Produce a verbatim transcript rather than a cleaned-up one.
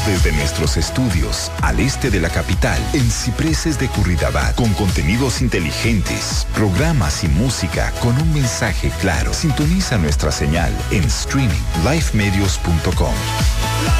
Desde nuestros estudios al este de la capital, en Cipreses de Curridabat, con contenidos inteligentes, programas y música con un mensaje claro. Sintoniza nuestra señal en streaming lifemedios punto com.